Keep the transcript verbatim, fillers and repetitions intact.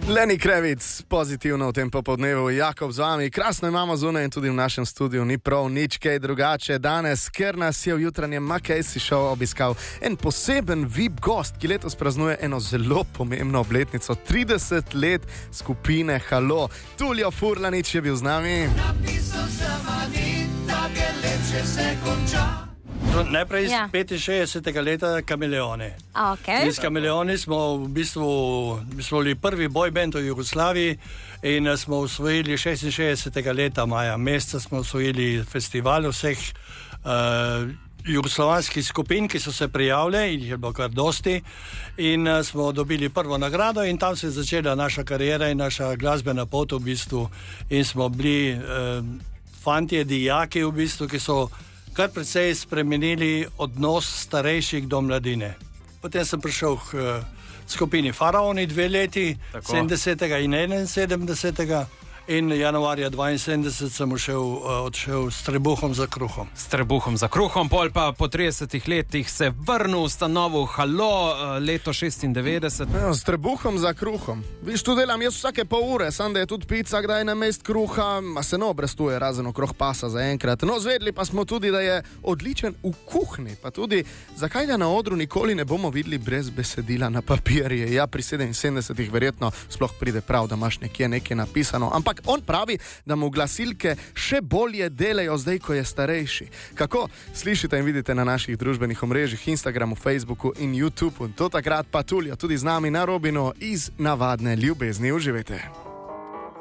Lenny Kravitz, pozitivno v tem popodnevu, Jakob z vami. Krasno imamo zunaj in tudi v našem studiu ni prav nič kaj drugače danes, ker nas je v jutranjem Makejsi Show obiskal en poseben V I P gost, ki letos praznuje eno zelo pomembno obletnico, trideset let skupine Halo. Tulio Furlanič je bil z nami. Najprej iz ja. petinšestdesetega leta Kameleoni. Okay. Iz Kameleoni smo v bistvu smo bili prvi boy band v Jugoslaviji in smo osvojili šestinšestdesetega leta maja meseca smo osvojili festival vseh uh, jugoslovanskih skupin, ki so se prijavile in jih je bilo kar dosti in uh, smo dobili prvo nagrado in tam se je začela naša kariera in naša glasbena pot v bistvu in smo bili uh, fantje, dijaki v bistvu, ki so kar precej spremenili odnos starejših do mladine. Potem sem prišel k uh, skupini Faraoni dve leti, Tako. sedemdesetega in enainsedemdesetega in januarja dvainsedemdeset sem ušel, uh, odšel s trebuhom za kruhom. S trebuhom za kruhom, pol pa po tridesetih letih se vrnil v stanovo Halo, uh, leto šestindevetdeset. Ja, s trebuhom za kruhom. Viš, tu delam jaz vsake pol ure, sam da je tudi pica, kdaj na mest kruha, a se ne obrestuje razen okrog pasa za enkrat. No, zvedli pa smo tudi, da je odličen v kuhni, pa tudi, zakaj ga na odru nikoli ne bomo videli brez besedila na papirje. Ja, pri sedeminsedemdesetih verjetno sploh pride prav, da imaš nekje nekaj napisano, ampak on pravi, da mu glasilke še bolje delajo zdaj, ko je starejši. Kako? Slišite in vidite na naših družbenih omrežjih, Instagramu, Facebooku in YouTubeu. Do takrat pa Tulio tudi z nami na Robinu iz Navadne ljubezni. Uživajte.